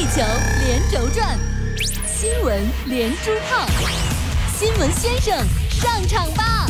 球连轴转，新闻连珠炮，新闻先生上场吧！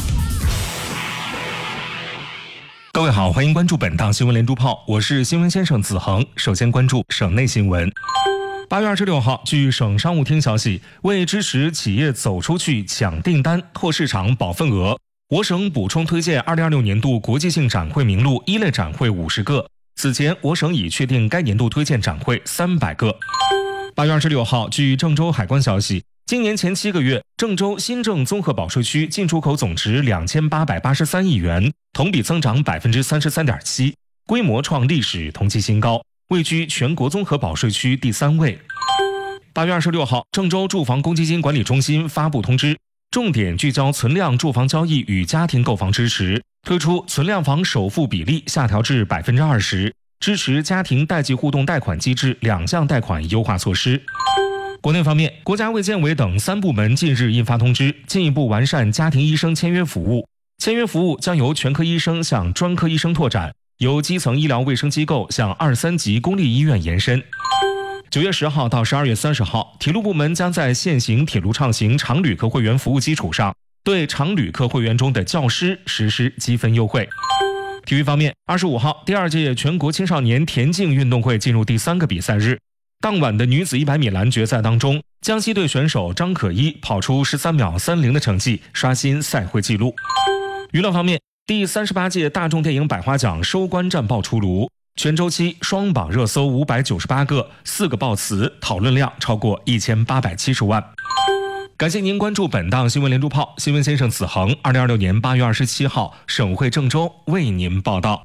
各位好，欢迎关注本档新闻连珠炮，我是新闻先生子恒。首先关注省内新闻。8月26号，据省商务厅消息，为支持企业走出去抢订单、拓市场、保份额，我省补充推荐2026年度国际性展会名录1类展会50个。此前，我省已确定该年度推荐展会300个。8月26号，据郑州海关消息，今年前7个月，郑州新郑综合保税区进出口总值2883亿元，同比增长33.7%，规模创历史同期新高，位居全国综合保税区第3位。8月26号，郑州住房公积金管理中心发布通知，重点聚焦存量住房交易与家庭购房支持，推出存量房首付比例下调至20%，支持家庭代际互动贷款机制2项贷款优化措施。国内方面，国家卫健委等3部门近日印发通知，进一步完善家庭医生签约服务。签约服务将由全科医生向专科医生拓展，由基层医疗卫生机构向2、3级公立医院延伸。9月10号到12月30号，铁路部门将在现行铁路畅行常旅客会员服务基础上，对常旅客会员中的教师实施积分优惠。体育方面，25号，第2届全国青少年田径运动会进入第3个比赛日。当晚的女子100米栏决赛当中，江西队选手张可一跑出13秒30的成绩，刷新赛会纪录。娱乐方面，第38届大众电影百花奖收官战报出炉，全周期双榜热搜598个，4个报词，讨论量超过1870万。感谢您关注本档新闻连珠炮，新闻先生子恒，2026年8月27号，省会郑州为您报道。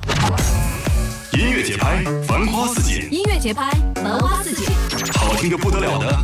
音乐节拍，繁花似锦； 音乐节拍，繁花似锦； 好听的不得了的